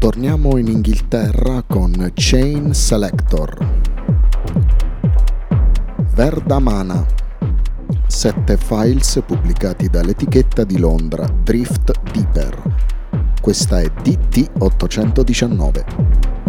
Torniamo in Inghilterra con Chain Selector. Verdamana. 7 files pubblicati dall'etichetta di Londra Drift Deeper. Questa è DT819.